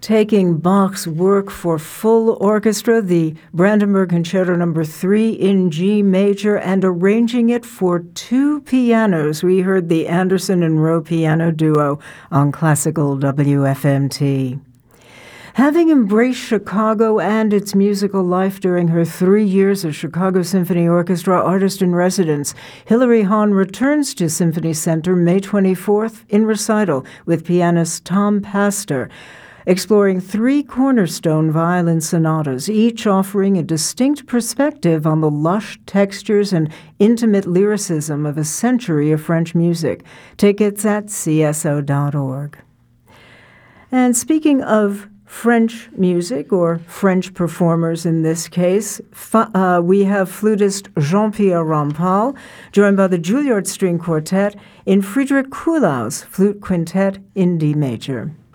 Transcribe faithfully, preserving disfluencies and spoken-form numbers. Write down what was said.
taking Bach's work for full orchestra, the Brandenburg Concerto Number three in G major, and arranging it for two pianos. We heard the Anderson and Rowe piano duo on Classical W F M T. Having embraced Chicago and its musical life during her three years as Chicago Symphony Orchestra Artist in Residence, Hilary Hahn returns to Symphony Center May twenty-fourth in recital with pianist Tom Pastor, exploring three cornerstone violin sonatas, each offering a distinct perspective on the lush textures and intimate lyricism of a century of French music. Tickets at C S O dot org. And speaking of French music, or French performers in this case, uh, we have flutist Jean-Pierre Rampal, joined by the Juilliard String Quartet in Friedrich Kuhlau's Flute Quintet in D major.